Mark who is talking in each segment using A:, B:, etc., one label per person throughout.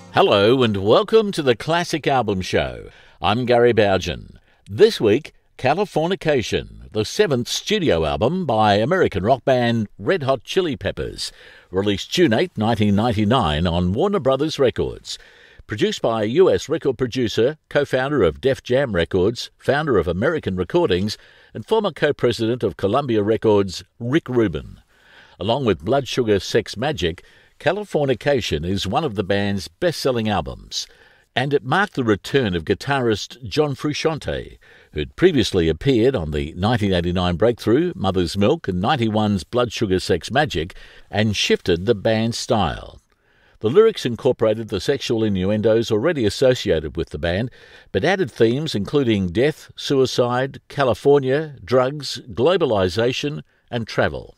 A: Hello and welcome to the Classic Album Show. I'm Gary Bougen. This week, Californication, the seventh studio album by American rock band Red Hot Chili Peppers, released June 8, 1999 on Warner Brothers Records. Produced by US record producer, co-founder of Def Jam Records, founder of American Recordings, and former co-president of Columbia Records, Rick Rubin. Along with Blood Sugar Sex Magik, Californication is one of the band's best-selling albums, and it marked the return of guitarist John Frusciante, who'd previously appeared on the 1989 Breakthrough, Mother's Milk, and 91's Blood Sugar Sex Magik, and shifted the band's style. The lyrics incorporated the sexual innuendos already associated with the band, but added themes including death, suicide, California, drugs, globalization, and travel.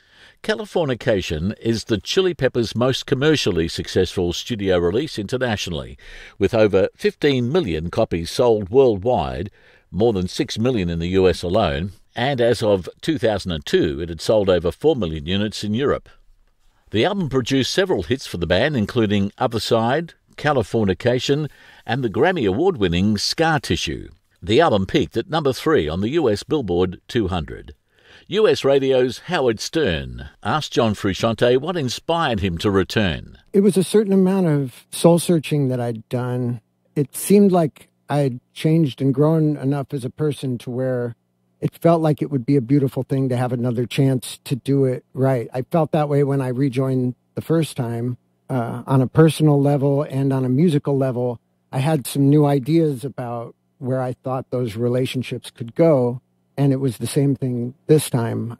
A: Californication is the Chili Peppers' most commercially successful studio release internationally, with over 15 million copies sold worldwide, more than 6 million in the US alone, and as of 2002 it had sold over 4 million units in Europe. The album produced several hits for the band, including Other Side, Californication, and the Grammy Award-winning Scar Tissue. The album peaked at number 3 on the US Billboard 200. US Radio's Howard Stern asked John Frusciante what inspired him to return.
B: It was a certain amount of soul-searching that I'd done. It seemed like I'd changed and grown enough as a person to where it felt like it would be a beautiful thing to have another chance to do it right. I felt that way when I rejoined the first time. On a personal level and on a musical level, I had some new ideas about where I thought those relationships could go. And it was the same thing this time.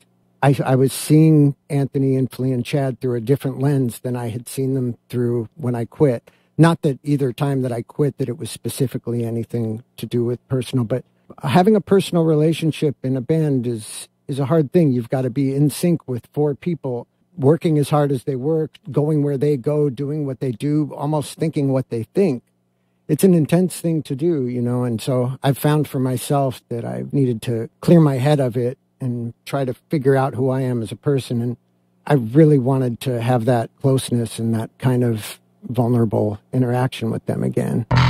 B: I was seeing Anthony and Flea and Chad through a different lens than I had seen them through when I quit. Not that either time that I quit that it was specifically anything to do with personal, but having a personal relationship in a band is a hard thing. You've got to be in sync with four people, working as hard as they work, going where they go, doing what they do, almost thinking what they think. It's an intense thing to do, and so I've found for myself that I've needed to clear my head of it and try to figure out who I am as a person. And I really wanted to have that closeness and that kind of vulnerable interaction with them again.